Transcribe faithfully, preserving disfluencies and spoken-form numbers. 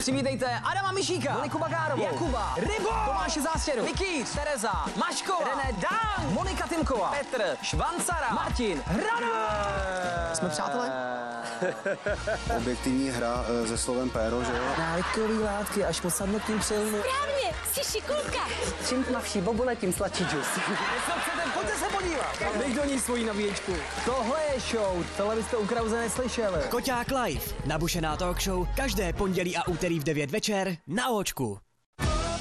Přivítejte Adama Mišíka, Moniku Bagárovou, Jakuba, Rybo, Tomáše Zástěru, Nikýř, Tereza, Maškova, René Dan, Monika Timková, Petr, Švancara, Martin, Hrana. Jsme přátelé? Objektivní hra e, se slovem péro, že jo? Návykový látky až po sadnutím přilnu. Správně, jsi šikulka. Čím tmavší bobule, tím sladší džus. Co chcete, pojďte se podívat. Dej do ní svoji nabíječku. Tohle je show, tohle byste u Krause neslyšeli. Koťák Live, nabušená talk show, každé pondělí a úterý v devět večer na Óčku.